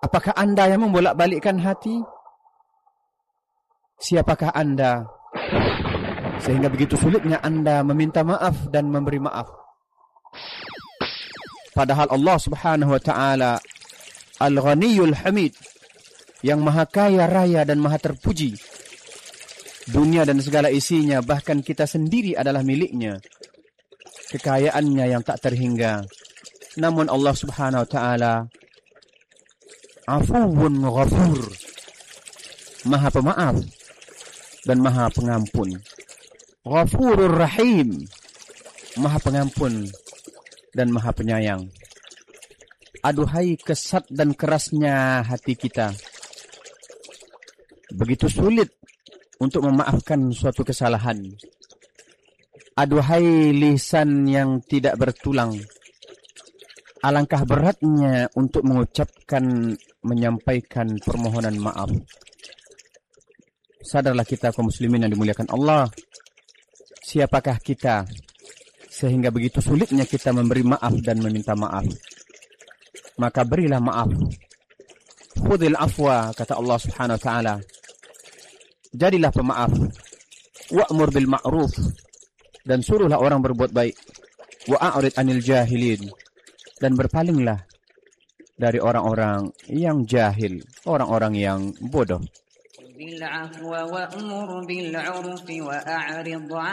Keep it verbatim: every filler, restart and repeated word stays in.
Apakah Anda yang membolak-balikkan hati? Siapakah Anda sehingga begitu sulitnya Anda meminta maaf dan memberi maaf? Padahal Allah Subhanahu wa taala Al-Ghaniyul Hamid, yang maha kaya raya dan maha terpuji. Dunia dan segala isinya, bahkan kita sendiri adalah miliknya. Kekayaannya yang tak terhingga. Namun Allah Subhanahu wa taala Afuwun Ghafur, maha pemaaf dan maha pengampun. Ghafurur Rahim, maha pengampun dan maha penyayang. Aduhai kesat dan kerasnya hati kita. Begitu sulit untuk memaafkan suatu kesalahan. Aduhai lisan yang tidak bertulang. Alangkah beratnya untuk mengucapkan, menyampaikan permohonan maaf. Sadarlah kita kaum muslimin yang dimuliakan Allah. Siapakah kita sehingga begitu sulitnya kita memberi maaf dan meminta maaf? Maka berilah maaf. Khudil afwa, kata Allah Subhanahu wa taala. Jadilah pemaaf. Wa'mur bil ma'ruf, dan suruhlah orang berbuat baik. Wa'arid anil jahilin, dan berpalinglah dari orang-orang yang jahil, orang-orang yang bodoh.